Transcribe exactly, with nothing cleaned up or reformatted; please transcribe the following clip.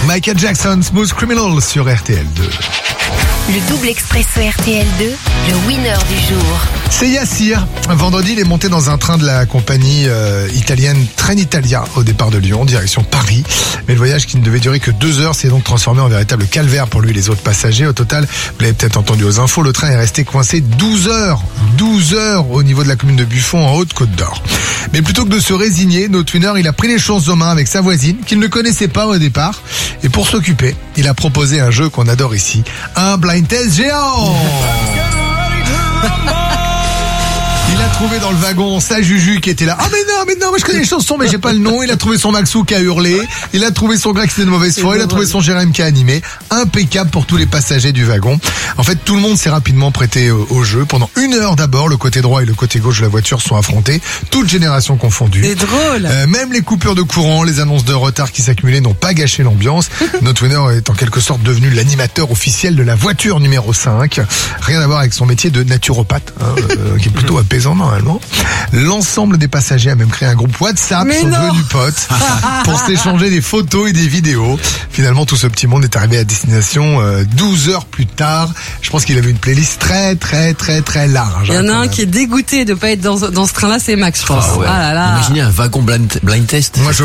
Michael Jackson, Smooth Criminal sur R T L deux. Le double expresso R T L deux, le winner du jour. C'est Yassir. Vendredi, il est monté dans un train de la compagnie euh, italienne Trenitalia au départ de Lyon, direction Paris. Mais le voyage qui ne devait durer que deux heures s'est donc transformé en véritable calvaire pour lui et les autres passagers. Au total, vous l'avez peut-être entendu aux infos, le train est resté coincé douze heures. douze heures au niveau de la commune de Buffon en Haute-Côte d'Or. Mais plutôt que de se résigner, notre winner, il a pris les choses en main avec sa voisine, qu'il ne connaissait pas au départ. Et pour s'occuper, il a proposé un jeu qu'on adore ici, un blind test géant. Il a trouvé dans le wagon sa Juju qui était là. Ah mais non, mais non, moi je connais les chansons mais j'ai pas le nom. Il a trouvé son Maxou qui a hurlé. Il a trouvé son Greg qui était de mauvaise foi. Il a trouvé son Jérém qui a animé. Impeccable pour tous les passagers du wagon. En fait, tout le monde s'est rapidement prêté au, au jeu. Pendant une heure d'abord, le côté droit et le côté gauche de la voiture sont affrontés. Toutes générations confondues. C'est drôle. Euh, même les coupures de courant, les annonces de retard qui s'accumulaient n'ont pas gâché l'ambiance. Notre winner est en quelque sorte devenu l'animateur officiel de la voiture numéro cinq. Rien à voir avec son métier de naturopathe, hein, euh, qui est plutôt apaisant normalement. L'ensemble des passagers a même créé un groupe WhatsApp, Mais sont non. devenus potes, pour s'échanger des photos et des vidéos. Finalement, tout ce petit monde est arrivé à destination euh, douze heures plus tard. Je pense qu'il avait une playlist très, très, très, très large. Il y en a hein, un quand qui est dégoûté de pas être dans, dans ce train-là, c'est Max, je pense. Ah ouais. Ah là là. Imaginez un wagon blind, blind test. Moi, je